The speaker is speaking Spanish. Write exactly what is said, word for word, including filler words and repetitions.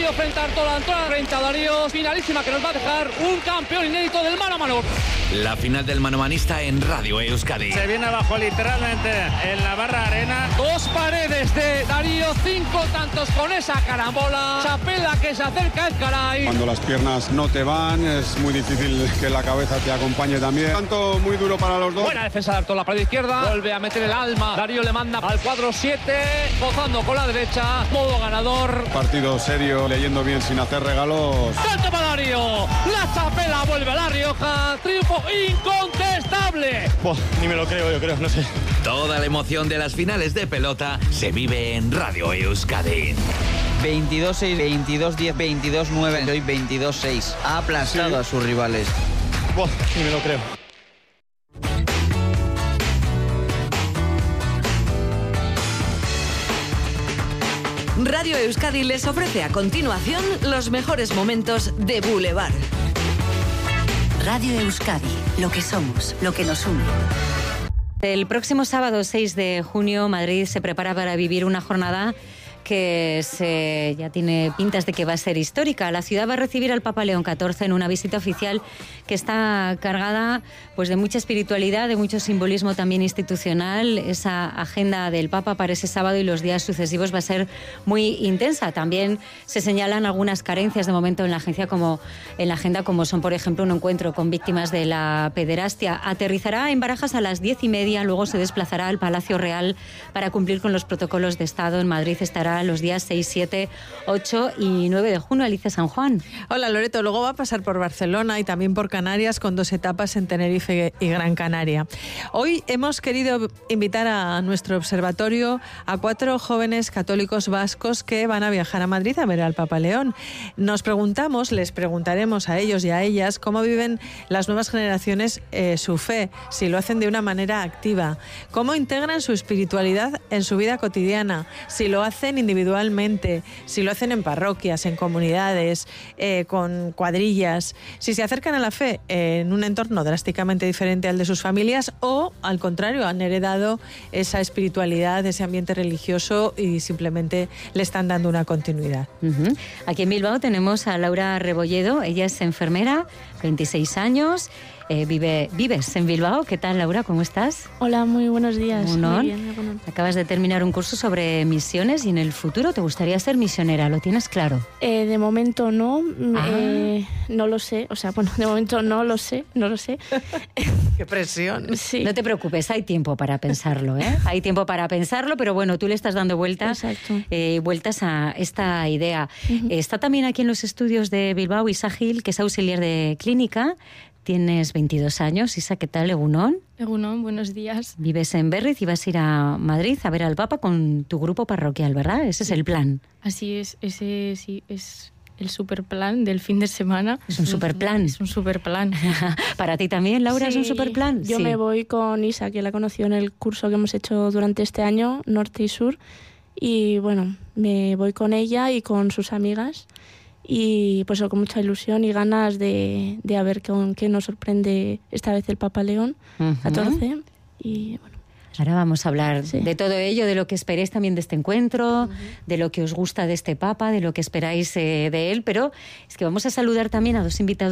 Darío frente a Artola, Artola frente a Darío. Finalísima que nos va a dejar un campeón inédito del mano a mano. La final del manomanista en Radio Euskadi. Se viene abajo literalmente en la barra arena. Dos paredes de Darío, cinco tantos con esa carambola. Chapela que se acerca al caray. Cuando las piernas no te van, es muy difícil que la cabeza te acompañe también. Tanto muy duro para los dos. Buena defensa de Artola, pared izquierda. Vuelve a meter el alma. Darío le manda al cuadro siete, gozando con la derecha. Modo ganador. Partido serio, leyendo bien sin hacer regalos. ¡Salto para Darío! La Chapela vuelve a La Rioja. Triunfo incontestable. Buah, ni me lo creo, yo creo, no sé. Toda la emoción de las finales de pelota se vive en Radio Euskadi. veintidós seis, veintidós diez, veintidós nueve, hoy veintidós seis. Ha aplastado sí. a sus rivales. Buah, ni me lo creo. Radio Euskadi les ofrece a continuación los mejores momentos de Boulevard. Radio Euskadi, lo que somos, lo que nos une. El próximo sábado seis de junio, Madrid se prepara para vivir una jornada que se, ya tiene pintas de que va a ser histórica. La ciudad va a recibir al Papa León catorce en una visita oficial que está cargada pues, de mucha espiritualidad, de mucho simbolismo también institucional. Esa agenda del Papa para ese sábado y los días sucesivos va a ser muy intensa. También se señalan algunas carencias de momento en la agencia como en la agenda, como son, por ejemplo, un encuentro con víctimas de la pederastia. Aterrizará en Barajas a las diez y media, luego se desplazará al Palacio Real para cumplir con los protocolos de Estado. En Madrid estará los días seis, siete, ocho y nueve de junio. Alicia San Juan. Hola Loreto, luego va a pasar por Barcelona y también por Canarias con dos etapas en Tenerife y Gran Canaria. Hoy hemos querido invitar a nuestro observatorio a cuatro jóvenes católicos vascos que van a viajar a Madrid a ver al Papa León. Nos preguntamos, les preguntaremos a ellos y a ellas cómo viven las nuevas generaciones eh, su fe, si lo hacen de una manera activa, cómo integran su espiritualidad en su vida cotidiana, si lo hacen individualmente, si lo hacen en parroquias, en comunidades, eh, con cuadrillas, si se acercan a la fe eh, en un entorno drásticamente diferente al de sus familias o, al contrario, han heredado esa espiritualidad, ese ambiente religioso y simplemente le están dando una continuidad. Uh-huh. Aquí en Bilbao tenemos a Laura Rebolledo, ella es enfermera, veintiséis años. Eh, vive, vives en Bilbao. ¿Qué tal, Laura? ¿Cómo estás? Hola, muy buenos días. Muy bien, bueno. Acabas de terminar un curso sobre misiones y en el futuro te gustaría ser misionera, ¿lo tienes claro? Eh, de momento no, eh, no lo sé, o sea, bueno, de momento no lo sé, no lo sé. ¡Qué presión! Sí. No te preocupes, hay tiempo para pensarlo, ¿eh? Hay tiempo para pensarlo, pero bueno, tú le estás dando vueltas, eh, vueltas a esta idea. Uh-huh. Está también aquí en los estudios de Bilbao Isa Gil, que es auxiliar de clínica. Tienes veintidós años. Isa, ¿qué tal? Egunon. Egunon, buenos días. Vives en Berriz y vas a ir a Madrid a ver al Papa con tu grupo parroquial, ¿verdad? Ese sí. es el plan. Así es, ese sí es el super plan del fin de semana. Es un super plan. Es un super plan. ¿Para ti también, Laura, sí, es un super plan? Yo sí. me voy con Isa, que la conoció en el curso que hemos hecho durante este año, Norte y Sur. Y bueno, me voy con ella y con sus amigas. Y pues con mucha ilusión y ganas de, de a ver con qué nos sorprende esta vez el Papa León catorce. Y bueno. Ahora vamos a hablar sí. de todo ello, de lo que esperáis también de este encuentro, uh-huh. de lo que os gusta de este Papa, de lo que esperáis eh, de él, pero es que vamos a saludar también a dos invitados